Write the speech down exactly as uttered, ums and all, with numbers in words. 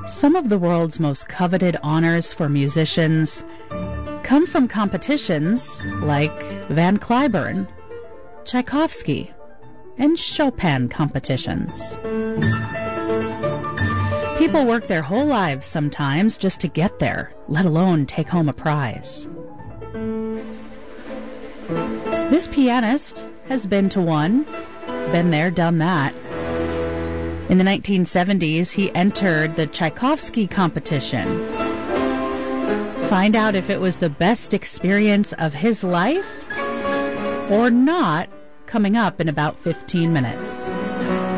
Some of the world's most coveted honors for musicians come from competitions like Van Cliburn, Tchaikovsky, and Chopin competitions. People work their whole lives sometimes just to get there, let alone take home a prize. This pianist has been to one, been there, done that. In the nineteen seventies, he entered the Tchaikovsky competition. Find out if it was the best experience of his life or not, coming up in about fifteen minutes.